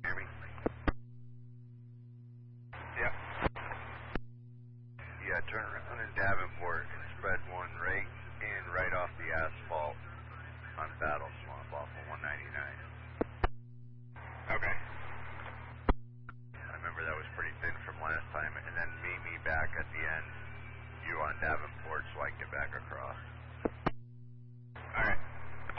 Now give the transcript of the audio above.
Hear me? Yep. Yeah, turn around in Davenport and spread one right off the asphalt on Battle Swamp off of 199. Okay. I remember that was pretty thin from last time, and then meet me back at the end, you on Davenport, so I can get back across. Alright.